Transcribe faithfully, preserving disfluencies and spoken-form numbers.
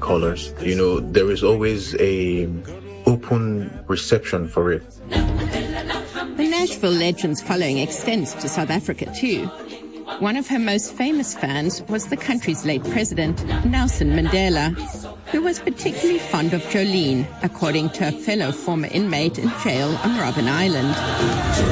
colors. You know, there is always a open reception for it. The Nashville legend's following extends to South Africa too. One of her most famous fans was the country's late president, Nelson Mandela, who was particularly fond of Jolene, according to a fellow former inmate in jail on Robben Island.